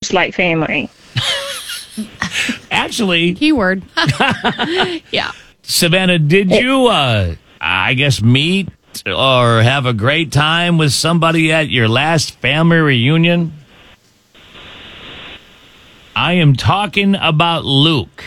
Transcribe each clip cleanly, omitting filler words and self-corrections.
almost like family. Actually, Keyword. Yeah. Savannah, did you, I guess, meet or have a great time with somebody at your last family reunion? I am talking about Luke.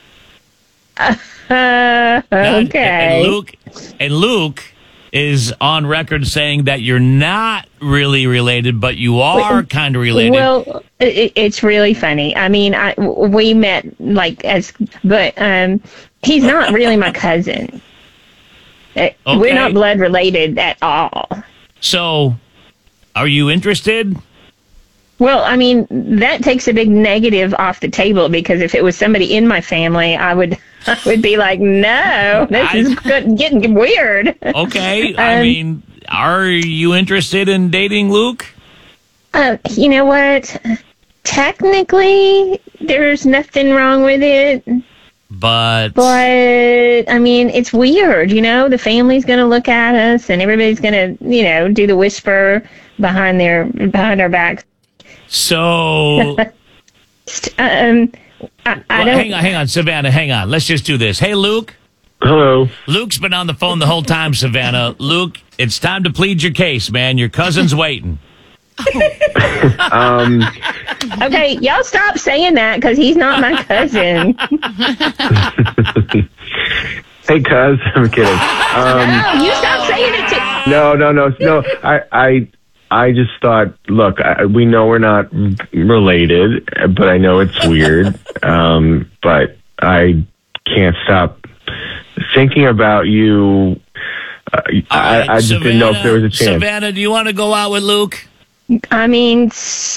Okay. And Luke is on record saying that you're not really related, but you are kind of related. Well, it's really funny. I mean, we met but he's not really my cousin. We're not blood related at all. So, are you interested? Well, I mean, that takes a big negative off the table, because if it was somebody in my family, I would be like, no, this is getting weird. Okay. I mean, are you interested in dating Luke? You know what? Technically, there's nothing wrong with it. But I mean, it's weird, the family's going to look at us and everybody's going to, do the whisper behind our backs. So, I don't. Hang on, Savannah, hang on. Let's just do this. Hey, Luke. Hello. Luke's been on the phone the whole time, Savannah. Luke, it's time to plead your case, man. Your cousin's waiting. Okay, y'all stop saying that, because he's not my cousin. Hey, cuz. I'm kidding. No, you stop saying it too. No. I just thought, look, we know we're not related, but I know it's weird. But I can't stop thinking about you. I just didn't know if there was a chance. Savannah, do you want to go out with Luke? I mean,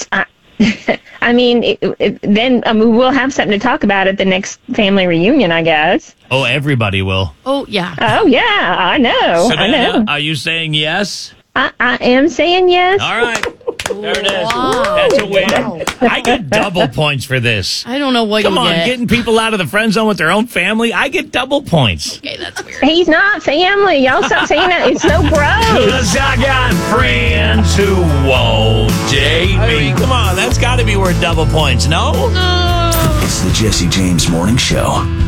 then we'll have something to talk about at the next family reunion, I guess. Oh, everybody will. Oh, yeah. Oh, yeah, I know. Savannah, are you saying yes? I am saying yes. All right. There it is. Wow. That's a win. Wow. I get double points for this. I don't know what Come you on, get. getting people out of the friend zone with their own family, I get double points. Okay, that's weird. He's not family. Y'all stop saying that. It's so gross. 'Cause I got friends who won't date me. Come on, that's got to be worth double points, no? It's the Jesse James Morning Show.